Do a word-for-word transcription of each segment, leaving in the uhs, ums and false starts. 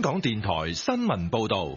港電台新聞報道。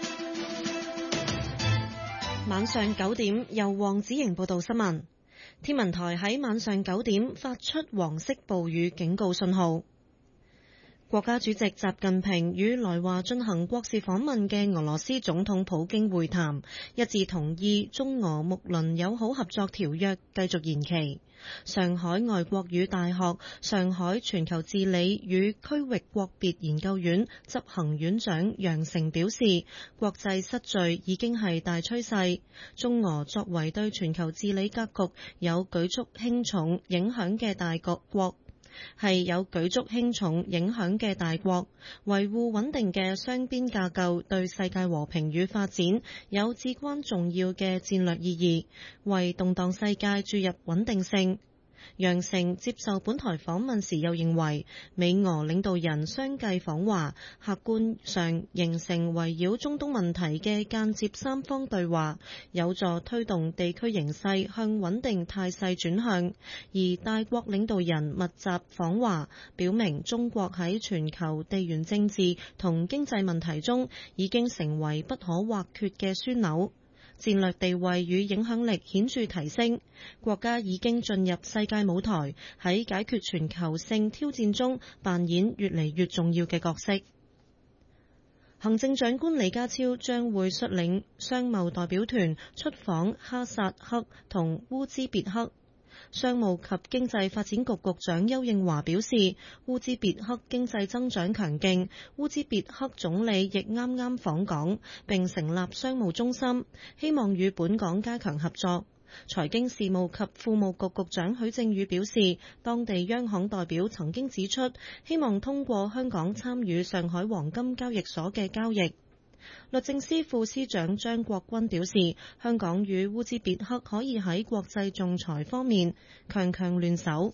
晚上九點，由黃子瑩報道新聞。天文台喺晚上九點發出黃色暴雨警告信號。國家主席習近平與來華進行國事訪問嘅俄羅斯總統普京會談，一致同意中俄睦鄰友好合作條約繼續延期。上海外國語大學上海全球治理與區域國別研究院執行院長楊成表示，國際失序已經係大趨勢，中俄作為對全球治理格局有舉足輕重影響嘅大國國係有舉足輕重影響嘅大國，維護穩定嘅雙邊架構對世界和平與發展有至關重要嘅戰略意義，為動盪世界注入穩定性。楊成接受本台訪問時又認為，美俄領導人相繼訪華，客觀上形成圍繞中東問題嘅間接三方對話，有助推動地區形勢向穩定態勢轉向。而大國領導人密集訪華，表明中國喺全球地緣政治同經濟問題中已經成為不可或缺嘅樞紐。戰略地位與影響力顯著提升，國家已經進入世界舞台，喺解決全球性挑戰中扮演越嚟越重要嘅角色。行政長官李家超將會率領商貿代表團出訪哈薩克同烏茲別克。商務及經濟發展局局長邱應華表示，烏茲別克經濟增長強勁，烏茲別克總理亦啱啱訪港並成立商務中心，希望與本港加強合作。財經事務及庫務局局長許正宇表示，當地央行代表曾經指出，希望通過香港參與上海黃金交易所嘅交易。律政司副司長張國軍表示，香港與烏茲別克可以喺國際仲裁方面強強聯手。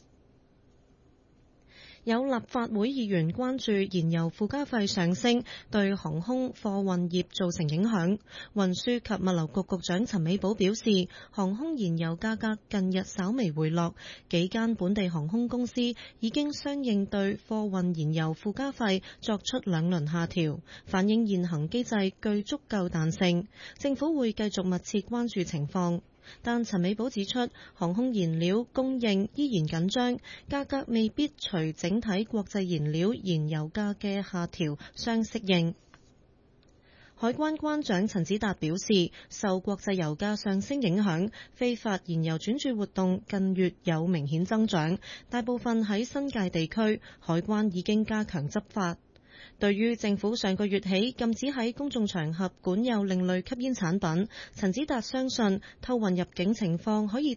有立法會議員關注燃油附加費上升對航空貨運業造成影響。運輸及物流局局長陳美寶表示，航空燃油價格近日稍微回落，幾間本地航空公司已經相應對貨運燃油附加費作出兩輪下調，反映現行機制具足夠彈性。政府會繼續密切關注情況。但陳美寶指出，航空燃料供應依然緊張，價格未必隨整體國際燃料燃油價嘅下調相適應。海關關長陳子達表示，受國際油價上升影響，非法燃油轉注活動近月有明顯增長，大部分喺新界地區，海關已經加強執法。對於政府上個月起禁止喺公眾場合管有另類吸煙產品，陳子達相信偷運入境情況可以